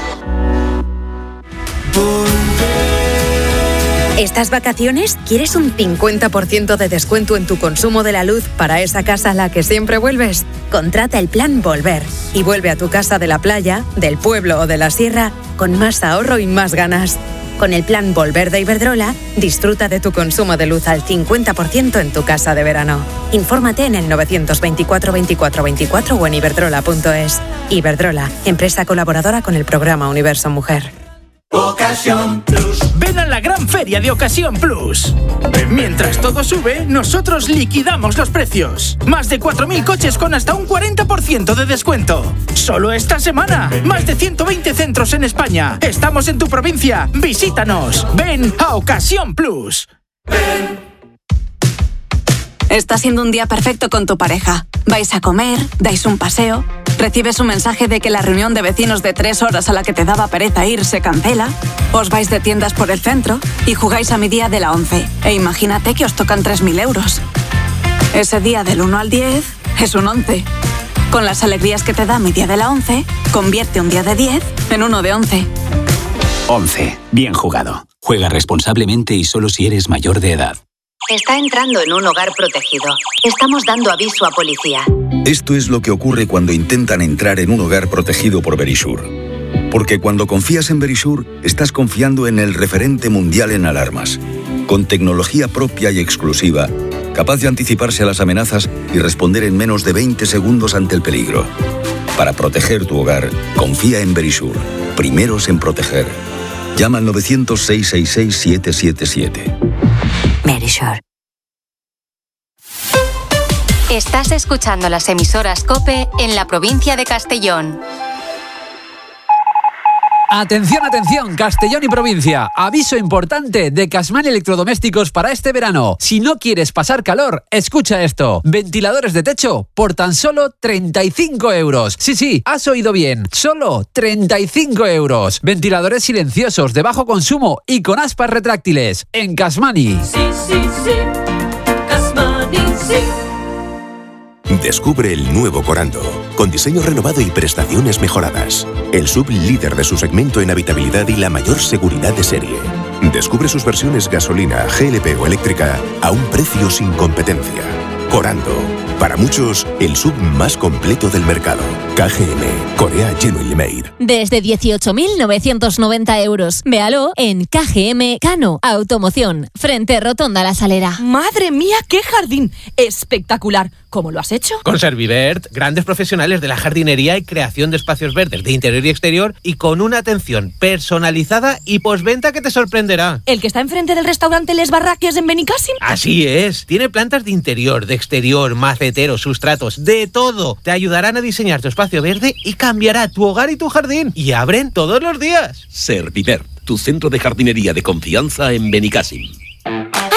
¿Estas vacaciones quieres un 50% de descuento en tu consumo de la luz para esa casa a la que siempre vuelves? Contrata el plan Volver y vuelve a tu casa de la playa, del pueblo o de la sierra con más ahorro y más ganas. Con el plan Volver de Iberdrola, disfruta de tu consumo de luz al 50% en tu casa de verano. Infórmate en el 924 24 24 o en iberdrola.es. Iberdrola, empresa colaboradora con el programa Universo Mujer. Ocasión Plus. Ven a la gran feria de Ocasión Plus. Mientras todo sube, nosotros liquidamos los precios. Más de 4.000 coches con hasta un 40% de descuento. Solo esta semana. Más de 120 centros en España. Estamos en tu provincia. Visítanos. Ven a Ocasión Plus. Está siendo un día perfecto con tu pareja. Vais a comer, dais un paseo, recibes un mensaje de que la reunión de vecinos de 3 horas a la que te daba pereza ir se cancela, os vais de tiendas por el centro y jugáis a mi día de la 11. E imagínate que os tocan 3.000 euros. Ese día del 1 al 10 es un 11. Con las alegrías que te da mi día de la 11, convierte un día de 10 en uno de 11. 11. Bien jugado. Juega responsablemente y solo si eres mayor de edad. Está entrando en un hogar protegido. Estamos dando aviso a policía. Esto es lo que ocurre cuando intentan entrar en un hogar protegido por Verisure. Porque cuando confías en Verisure, estás confiando en el referente mundial en alarmas. Con tecnología propia y exclusiva, capaz de anticiparse a las amenazas y responder en menos de 20 segundos ante el peligro. Para proteger tu hogar, confía en Verisure. Primeros en proteger. Llama al 900-666-777. Verisure. Estás escuchando las emisoras COPE en la provincia de Castellón. Atención, atención, Castellón y provincia. Aviso importante de Casman Electrodomésticos para este verano. Si no quieres pasar calor, escucha esto. Ventiladores de techo por tan solo 35 euros. Sí, has oído bien. Solo 35 euros. Ventiladores silenciosos de bajo consumo y con aspas retráctiles. En Casmani. Sí. Casmani, sí. Descubre el nuevo Corando, con diseño renovado y prestaciones mejoradas. El SUV líder de su segmento en habitabilidad y la mayor seguridad de serie. Descubre sus versiones gasolina, GLP o eléctrica a un precio sin competencia. Corando, para muchos, el SUV más completo del mercado. KGM, Korea Genuine Made. Desde 18.990 euros. Véalo en KGM Cano Automoción, frente Rotonda La Salera. ¡Madre mía, qué jardín! ¡Espectacular! ¿Cómo lo has hecho? Con Servivert, grandes profesionales de la jardinería y creación de espacios verdes de interior y exterior, y con una atención personalizada y postventa que te sorprenderá. ¿El que está enfrente del restaurante Les Barraques en Benicàssim? Así es. Tiene plantas de interior, de exterior, maceteros, sustratos, de todo. Te ayudarán a diseñar tu espacio verde y cambiará tu hogar y tu jardín. Y abren todos los días. Servivert, tu centro de jardinería de confianza en Benicàssim.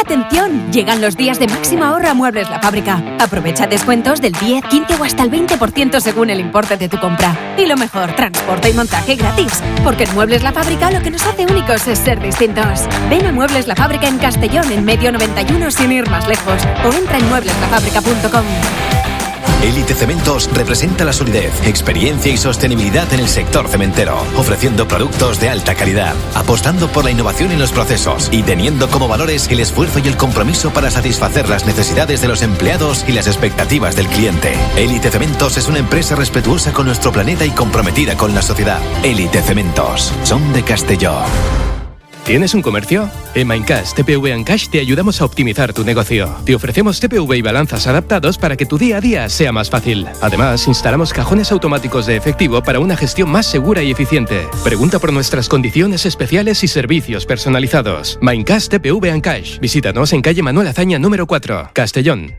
¡Atención! Llegan los días de máxima ahorro a Muebles La Fábrica. Aprovecha descuentos del 10, 15 o hasta el 20% según el importe de tu compra. Y lo mejor, transporte y montaje gratis. Porque en Muebles La Fábrica lo que nos hace únicos es ser distintos. Ven a Muebles La Fábrica en Castellón, en Medio 91, sin ir más lejos. O entra en muebleslafábrica.com. Élite Cementos representa la solidez, experiencia y sostenibilidad en el sector cementero, ofreciendo productos de alta calidad, apostando por la innovación en los procesos y teniendo como valores el esfuerzo y el compromiso para satisfacer las necesidades de los empleados y las expectativas del cliente. Élite Cementos es una empresa respetuosa con nuestro planeta y comprometida con la sociedad. Élite Cementos, son de Castellón. ¿Tienes un comercio? En Mindcash TPV Cash te ayudamos a optimizar tu negocio. Te ofrecemos TPV y balanzas adaptados para que tu día a día sea más fácil. Además, instalamos cajones automáticos de efectivo para una gestión más segura y eficiente. Pregunta por nuestras condiciones especiales y servicios personalizados. Mindcash TPV Cash. Visítanos en calle Manuel Azaña número 4, Castellón.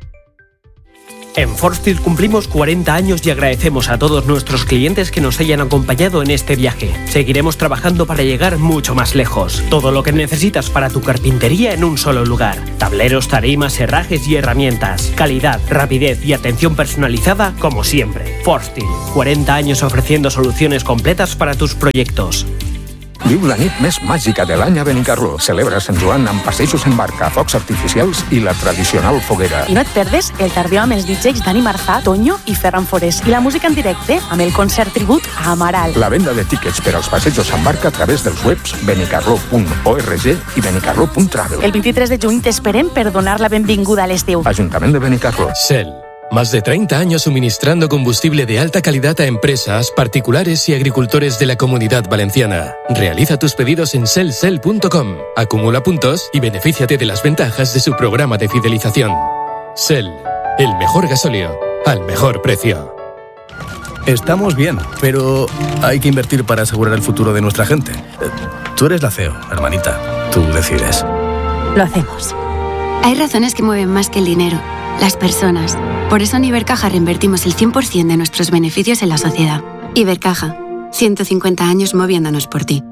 En Forstil cumplimos 40 años y agradecemos a todos nuestros clientes que nos hayan acompañado en este viaje. Seguiremos trabajando para llegar mucho más lejos. Todo lo que necesitas para tu carpintería en un solo lugar. Tableros, tarimas, herrajes y herramientas. Calidad, rapidez y atención personalizada como siempre. Forstil, 40 años ofreciendo soluciones completas para tus proyectos. Viu la nit més màgica de l'any a Benicarló. Celebra Sant Joan amb passejos en barca, focs artificials i la tradicional foguera. I no et perdes el tardeo amb els DJs Dani Marzà, Toño i Ferran Forés. I la música en directe amb el concert tribut a Amaral. La venda de tíquets per als passejos en barca a través dels webs benicarló.org i benicarló.travel. El 23 de juny t'esperem per donar la benvinguda a l'estiu. Ajuntament de Benicarló. Shell. Más de 30 años suministrando combustible de alta calidad a empresas, particulares y agricultores de la Comunidad Valenciana. Realiza tus pedidos en shell.com, acumula puntos y benefíciate de las ventajas de su programa de fidelización. Shell, el mejor gasóleo al mejor precio. Estamos bien, pero hay que invertir para asegurar el futuro de nuestra gente. Tú eres la CEO, hermanita. Tú decides. Lo hacemos. Hay razones que mueven más que el dinero. Las personas. Por eso en Ibercaja reinvertimos el 100% de nuestros beneficios en la sociedad. Ibercaja. 150 años moviéndonos por ti.